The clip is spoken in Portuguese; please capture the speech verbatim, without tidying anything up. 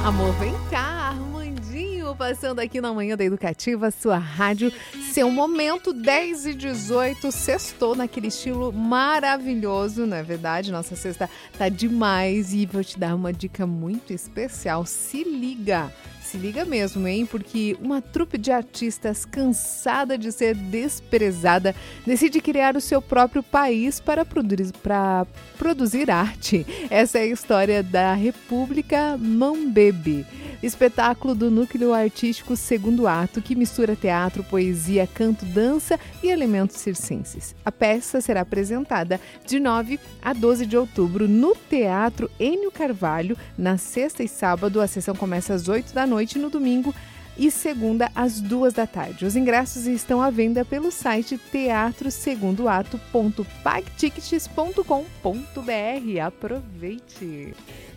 Amor, vem cá, Armandinho, passando aqui na Manhã da Educativa, sua rádio, seu momento, dez e dezoito, sextou naquele estilo maravilhoso, não é verdade? Nossa sexta tá demais e vou te dar uma dica muito especial, se liga! Se liga mesmo, hein? Porque uma trupe de artistas cansada de ser desprezada decide criar o seu próprio país para produzir, para produzir arte. Essa é a história da República Mambebe, espetáculo do núcleo artístico Segundo Ato, que mistura teatro, poesia, canto, dança e elementos circenses. A peça será apresentada de nove a doze de outubro no Teatro Enio Carvalho, na sexta e sábado. A sessão começa às oito da noite, no domingo e segunda às duas da tarde. Os ingressos estão à venda pelo site teatro segundo ato ponto pagtickets ponto com ponto br. Aproveite!